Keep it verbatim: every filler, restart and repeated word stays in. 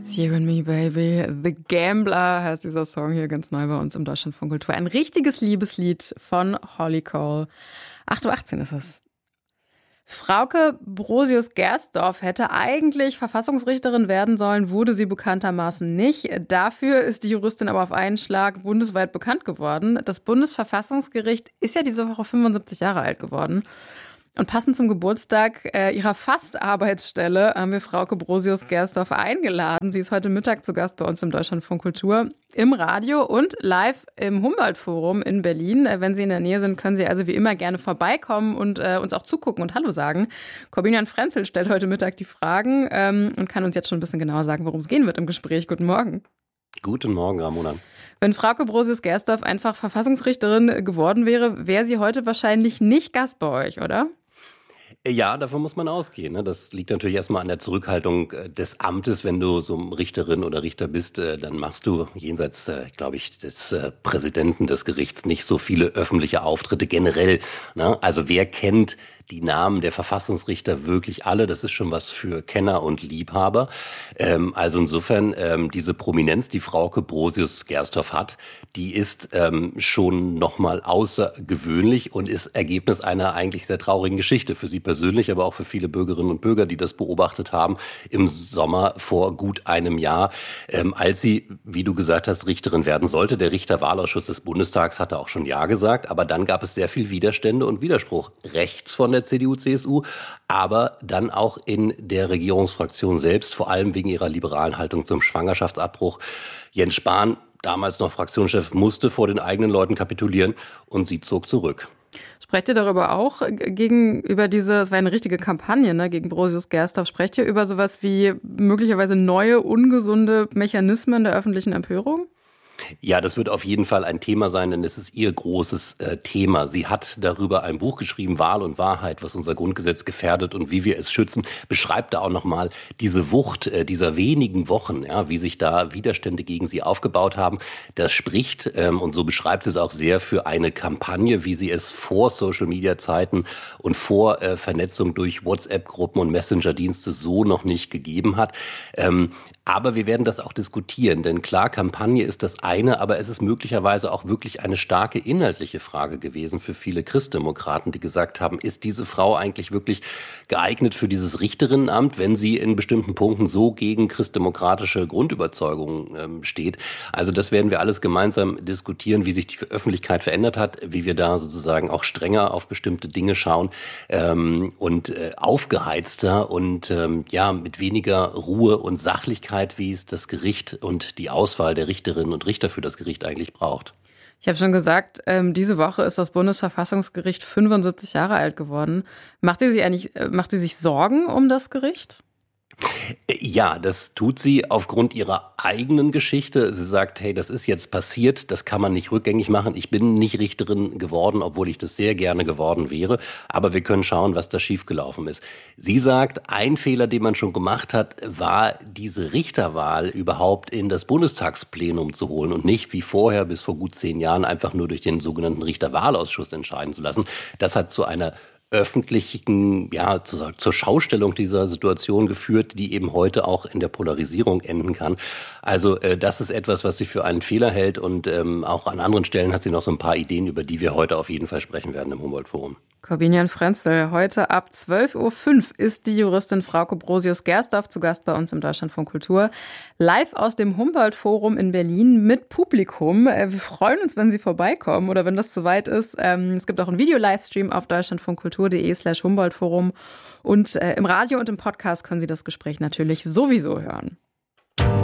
It's you and me, baby. The Gambler heißt dieser Song hier ganz neu bei uns im Deutschlandfunk Kultur. Ein richtiges Liebeslied von Holly Cole. acht Uhr achtzehn ist es. Frauke Brosius-Gersdorf hätte eigentlich Verfassungsrichterin werden sollen, wurde sie bekanntermaßen nicht. Dafür ist die Juristin aber auf einen Schlag bundesweit bekannt geworden. Das Bundesverfassungsgericht ist ja diese Woche fünfundsiebzig Jahre alt geworden. Und passend zum Geburtstag äh, ihrer Fastarbeitsstelle haben wir Frauke Brosius-Gersdorf eingeladen. Sie ist heute Mittag zu Gast bei uns im Deutschlandfunk Kultur im Radio und live im Humboldt-Forum in Berlin. Äh, wenn Sie in der Nähe sind, können Sie also wie immer gerne vorbeikommen und äh, uns auch zugucken und Hallo sagen. Corbinian Frenzel stellt heute Mittag die Fragen ähm, und kann uns jetzt schon ein bisschen genauer sagen, worum es gehen wird im Gespräch. Guten Morgen. Guten Morgen, Ramona. Wenn Frauke Brosius-Gersdorf einfach Verfassungsrichterin geworden wäre, wäre sie heute wahrscheinlich nicht Gast bei euch, oder? Ja, davon muss man ausgehen. Das liegt natürlich erstmal an der Zurückhaltung des Amtes. Wenn du so Richterin oder Richter bist, dann machst du jenseits, glaube ich, des Präsidenten des Gerichts nicht so viele öffentliche Auftritte generell. Also wer kennt die Namen der Verfassungsrichter wirklich alle? Das ist schon was für Kenner und Liebhaber. Also insofern, diese Prominenz, die Frauke Brosius-Gersdorf hat, die ist schon nochmal außergewöhnlich und ist Ergebnis einer eigentlich sehr traurigen Geschichte. Für sie persönlich, aber auch für viele Bürgerinnen und Bürger, die das beobachtet haben im Sommer vor gut einem Jahr, als sie, wie du gesagt hast, Richterin werden sollte. Der Richterwahlausschuss des Bundestags hatte auch schon Ja gesagt, aber dann gab es sehr viel Widerstände und Widerspruch rechts von der C D U, C S U, aber dann auch in der Regierungsfraktion selbst, vor allem wegen ihrer liberalen Haltung zum Schwangerschaftsabbruch. Jens Spahn, damals noch Fraktionschef, musste vor den eigenen Leuten kapitulieren und sie zog zurück. Sprecht ihr darüber auch gegenüber diese, es war eine richtige Kampagne, ne, gegen Brosius-Gersdorf, sprecht ihr über sowas wie möglicherweise neue, ungesunde Mechanismen der öffentlichen Empörung? Ja, das wird auf jeden Fall ein Thema sein, denn es ist ihr großes äh, Thema. Sie hat darüber ein Buch geschrieben, Wahl und Wahrheit, was unser Grundgesetz gefährdet und wie wir es schützen. Beschreibt da auch nochmal diese Wucht äh, dieser wenigen Wochen, ja, wie sich da Widerstände gegen sie aufgebaut haben. Das spricht, ähm, und so beschreibt sie es auch sehr, für eine Kampagne, wie sie es vor Social-Media-Zeiten und vor äh, Vernetzung durch WhatsApp-Gruppen und Messenger-Dienste so noch nicht gegeben hat. Ähm, aber wir werden das auch diskutieren, denn klar, Kampagne ist das eine, aber es ist möglicherweise auch wirklich eine starke inhaltliche Frage gewesen für viele Christdemokraten, die gesagt haben, ist diese Frau eigentlich wirklich geeignet für dieses Richterinnenamt, wenn sie in bestimmten Punkten so gegen christdemokratische Grundüberzeugungen ähm, steht. Also das werden wir alles gemeinsam diskutieren, wie sich die Öffentlichkeit verändert hat, wie wir da sozusagen auch strenger auf bestimmte Dinge schauen ähm, und äh, aufgeheizter und ähm, ja mit weniger Ruhe und Sachlichkeit, wie es das Gericht und die Auswahl der Richterinnen und Richter für das Gericht eigentlich braucht. Ich habe schon gesagt, ähm, diese Woche ist das Bundesverfassungsgericht fünfundsiebzig Jahre alt geworden. Macht sie sich eigentlich, macht sie sich Sorgen um das Gericht? Ja, das tut sie aufgrund ihrer eigenen Geschichte. Sie sagt, hey, das ist jetzt passiert, das kann man nicht rückgängig machen. Ich bin nicht Richterin geworden, obwohl ich das sehr gerne geworden wäre. Aber wir können schauen, was da schiefgelaufen ist. Sie sagt, ein Fehler, den man schon gemacht hat, war diese Richterwahl überhaupt in das Bundestagsplenum zu holen und nicht wie vorher bis vor gut zehn Jahren einfach nur durch den sogenannten Richterwahlausschuss entscheiden zu lassen. Das hat zu einer öffentlichen, ja, zur, zur Schaustellung dieser Situation geführt, die eben heute auch in der Polarisierung enden kann. Also äh, das ist etwas, was sie für einen Fehler hält und ähm, auch an anderen Stellen hat sie noch so ein paar Ideen, über die wir heute auf jeden Fall sprechen werden im Humboldt-Forum. Corbinian Frenzel, heute ab zwölf Uhr fünf ist die Juristin Frauke Brosius-Gersdorf zu Gast bei uns im Deutschlandfunk Kultur. Live aus dem Humboldt-Forum in Berlin mit Publikum. Wir freuen uns, wenn Sie vorbeikommen oder wenn das soweit ist. Es gibt auch einen Video-Livestream auf deutschlandfunkkultur.de slash Humboldt-Forum. Und im Radio und im Podcast können Sie das Gespräch natürlich sowieso hören.